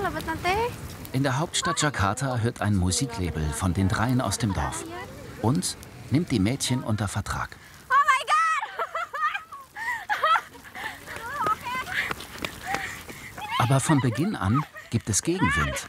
In der Hauptstadt Jakarta hört ein Musiklabel von den Dreien aus dem Dorf und nimmt die Mädchen unter Vertrag. Aber von Beginn an gibt es Gegenwind.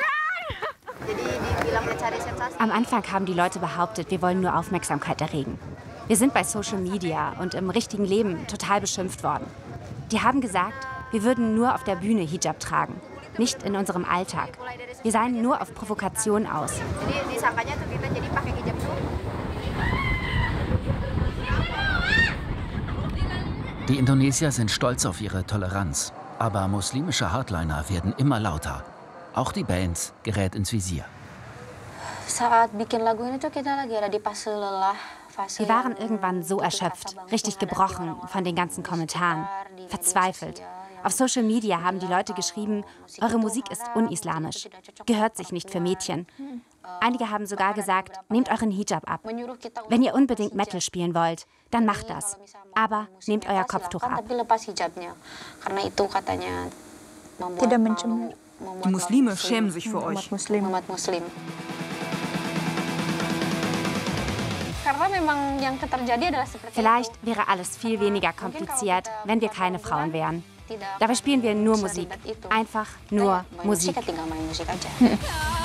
Am Anfang haben die Leute behauptet, wir wollen nur Aufmerksamkeit erregen. Wir sind bei Social Media und im richtigen Leben total beschimpft worden. Die haben gesagt, wir würden nur auf der Bühne Hijab tragen, nicht in unserem Alltag. Wir seien nur auf Provokation aus. Die Indonesier sind stolz auf ihre Toleranz. Aber muslimische Hardliner werden immer lauter. Auch die Band gerät ins Visier. Wir waren irgendwann so erschöpft, richtig gebrochen von den ganzen Kommentaren, verzweifelt. Auf Social Media haben die Leute geschrieben, eure Musik ist unislamisch, gehört sich nicht für Mädchen. Einige haben sogar gesagt, nehmt euren Hijab ab. Wenn ihr unbedingt Metal spielen wollt, dann macht das. Aber nehmt euer Kopftuch ab. Die Muslime schämen sich für euch. Vielleicht wäre alles viel weniger kompliziert, wenn wir keine Frauen wären. Dabei spielen wir nur Musik. Einfach nur Musik.